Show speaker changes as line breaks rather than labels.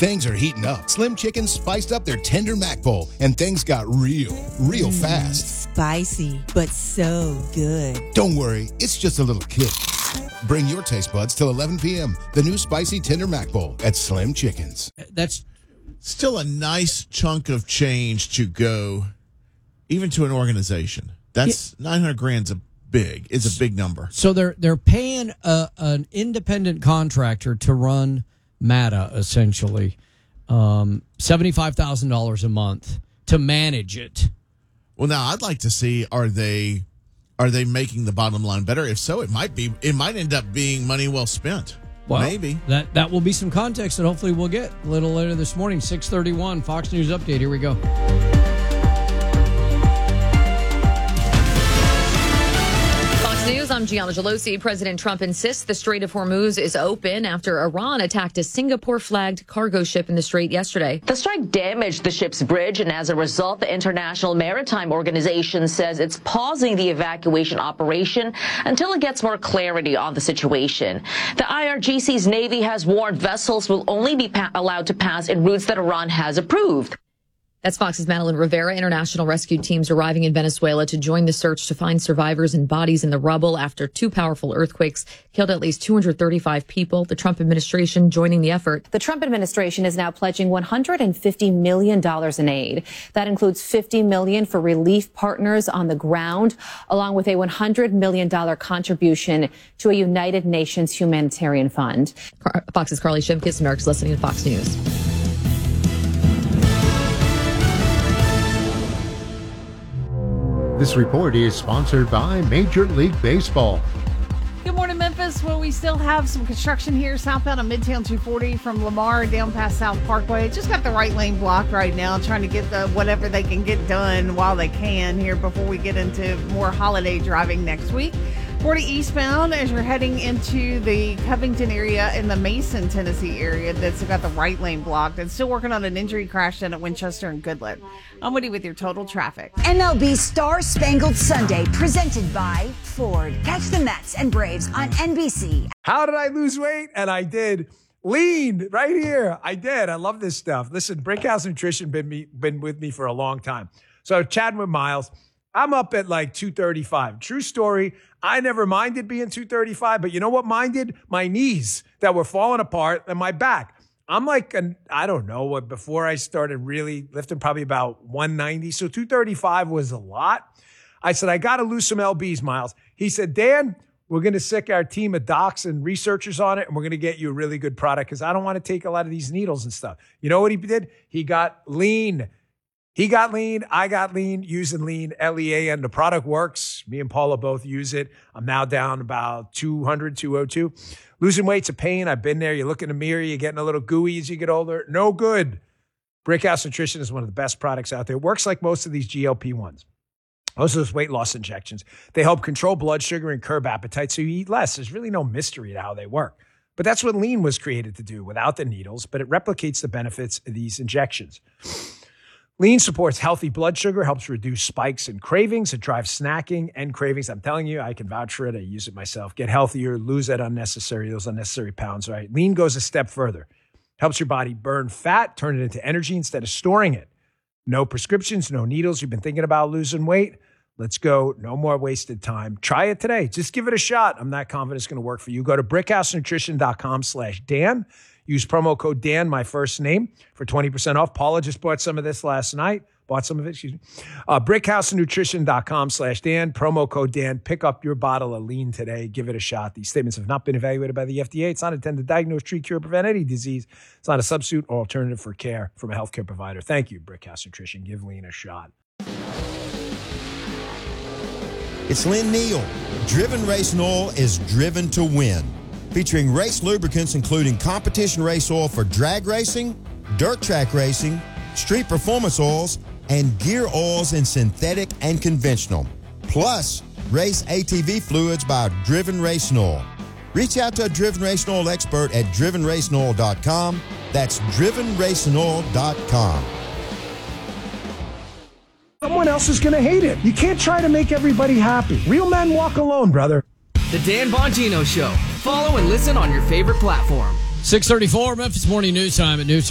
Things are heating up. Slim Chickens spiced up their tender mac bowl, and things got real fast.
Spicy, but so good.
Don't worry, it's just a little kick. Bring your taste buds till 11 p.m. The new spicy tender mac bowl at Slim Chickens.
That's
still a nice chunk of change to go, even to an organization. That's $900,000 is a big number.
So they're paying an independent contractor to run MATA, essentially, $75,000 a month to manage it.
Well, now I'd like to see, are they making the bottom line better? If so, it might end up being money well spent.
Well,
maybe
that will be some context that hopefully we'll get a little later this morning. 6:31 Fox News update. Here we go.
News, I'm Gianna Gelosi. President Trump insists the Strait of Hormuz is open after Iran attacked a Singapore-flagged cargo ship in the strait yesterday.
The strike damaged the ship's bridge, and as a result, the International Maritime Organization says it's pausing the evacuation operation until it gets more clarity on the situation. The IRGC's Navy has warned vessels will only be allowed to pass in routes that Iran has approved.
That's Fox's Madeline Rivera. International rescue teams arriving in Venezuela to join the search to find survivors and bodies in the rubble after two powerful earthquakes killed at least 235 people. The Trump administration joining the effort.
The Trump administration is now pledging $150 million in aid. That includes $50 million for relief partners on the ground, along with a $100 million contribution to a United Nations humanitarian fund.
Fox's Carly Shimkus, America's listening to Fox News.
This report is sponsored by Major League Baseball.
Good morning, Memphis. Well, we still have some construction here southbound on Midtown 240 from Lamar down past South Parkway. Just got the right lane blocked right now, trying to get whatever they can get done while they can here before we get into more holiday driving next week. 40 eastbound as you're heading into the Covington area in the Mason, Tennessee area that's got the right lane blocked and still working on an injury crash down at Winchester and Goodlet. I'm Woody with your total traffic.
MLB Star Spangled Sunday presented by Ford. Catch the Mets and Braves on NBC.
How did I lose weight? And I did. Lean right here. I did. I love this stuff. Listen, Brickhouse Nutrition been with me for a long time. So chatting with Miles, I'm up at like 235. True story. I never minded being 235, but you know what minded? My knees that were falling apart and my back. I'm like, I don't know what, before I started really lifting, probably about 190. So 235 was a lot. I said, I got to lose some LBs, Miles. He said, Dan, we're going to sick our team of docs and researchers on it, and we're going to get you a really good product because I don't want to take a lot of these needles and stuff. You know what he did? He got lean. He got lean. I got lean using lean, LEAN. The product works. Me and Paula both use it. I'm now down about 200, 202. Losing weight's a pain. I've been there. You look in the mirror, you're getting a little gooey as you get older. No good. Brickhouse Nutrition is one of the best products out there. It works like most of these GLP-1s. Most of those weight loss injections. They help control blood sugar and curb appetite so you eat less. There's really no mystery to how they work. But that's what lean was created to do without the needles, but it replicates the benefits of these injections. Lean supports healthy blood sugar, helps reduce spikes and cravings. It drives snacking and cravings. I'm telling you, I can vouch for it. I use it myself. Get healthier, lose those unnecessary pounds, right? Lean goes a step further. Helps your body burn fat, turn it into energy instead of storing it. No prescriptions, no needles. You've been thinking about losing weight? Let's go. No more wasted time. Try it today. Just give it a shot. I'm not confident it's going to work for you. Go to brickhousenutrition.com/Dan. Use promo code Dan, my first name, for 20% off. Paula just bought some of this last night. Brickhousenutrition.com/Dan. Promo code Dan. Pick up your bottle of lean today. Give it a shot. These statements have not been evaluated by the FDA. It's not intended to diagnose, treat, cure, or prevent any disease. It's not a substitute or alternative for care from a healthcare provider. Thank you, Brickhouse Nutrition. Give lean a shot.
It's Lynn Neal. Driven Racing Oil is driven to win. Featuring race lubricants including competition race oil for drag racing, dirt track racing, street performance oils, and gear oils in synthetic and conventional. Plus, race ATV fluids by Driven Racing Oil. Reach out to a Driven Racing Oil expert at drivenracingoil.com. That's drivenracingoil.com.
Someone else is going to hate it. You can't try to make everybody happy. Real men walk alone, brother.
The Dan Bongino Show. Follow and listen on your favorite platform.
6:34 Memphis Morning News Time at News